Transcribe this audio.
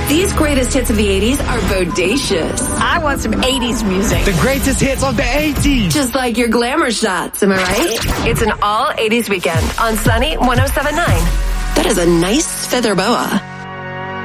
These greatest hits of the 80s are bodacious. I want some 80s music. The greatest hits of the 80s. Just like your glamour shots, am I right? It's an all 80s weekend on Sunny 107.9. That is a nice feather boa.